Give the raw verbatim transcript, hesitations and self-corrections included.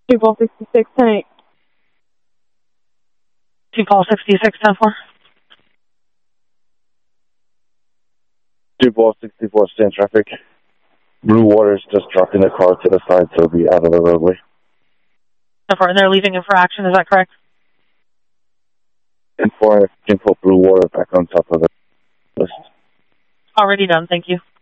two Paul sixty-six, ten eight. two Paul sixty-six, ten four. two Paul sixty-four, stand traffic. Blue Water's just dropping the car to the side, so it'll be out of the roadway. ten four, and they're leaving infraction, is that correct? And four, can put Blue Water back on top of the list. Already done, thank you.